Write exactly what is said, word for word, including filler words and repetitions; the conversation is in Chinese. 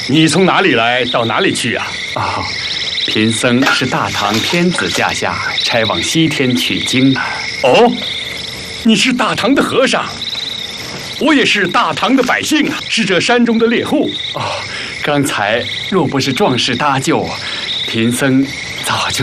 你从哪里来到哪里去啊？ 哦，贫僧是大唐天子驾下，差往西天取经的。 哦，你是大唐的和尚，我也是大唐的百姓啊，是这山中的猎户。 哦，刚才若不是壮士搭救，贫僧早就。